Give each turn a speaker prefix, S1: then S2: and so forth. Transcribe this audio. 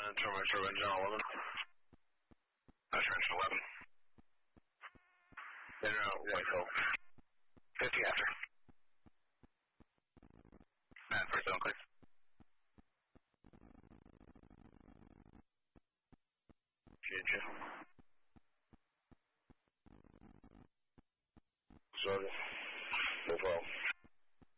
S1: Terminal Turbine General 11.
S2: Trench 11.
S1: Then White Hill.
S2: 50 after. And first zone, please.
S1: Future. Sorry.